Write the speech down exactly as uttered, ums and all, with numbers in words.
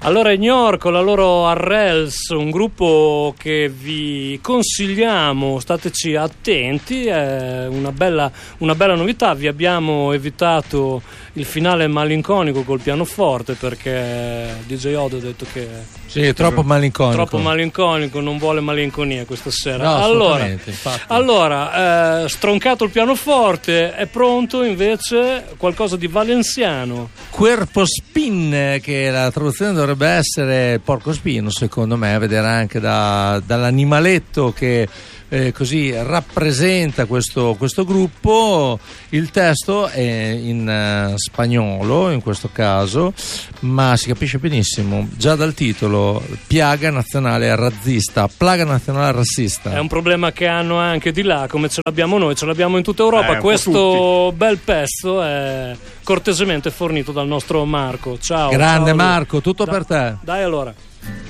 Allora Ignor con la loro Arrels, un gruppo che vi consigliamo, stateci attenti, è una bella, una bella novità. Vi abbiamo evitato il finale malinconico col pianoforte perché D J Odo ha detto che sì, è troppo malinconico. Troppo malinconico, non vuole malinconia questa sera. No, allora, infatti. allora eh, stroncato il pianoforte, è pronto invece qualcosa di valenziano. Cuerpo spin, che la traduzione dovrebbe essere porco spino, secondo me, a vedere anche da, dall'animaletto che eh, così rappresenta questo, questo gruppo. Il testo è in uh, spagnolo in questo caso, ma si capisce benissimo già dal titolo: piaga nazionale razzista, plaga nazionale razzista. È un problema che hanno anche di là, come ce l'abbiamo noi, ce l'abbiamo in tutta Europa. Eh, questo bel pezzo è cortesemente fornito dal nostro Marco. Ciao. Grande ciao Marco, tutto da, per te. Dai allora.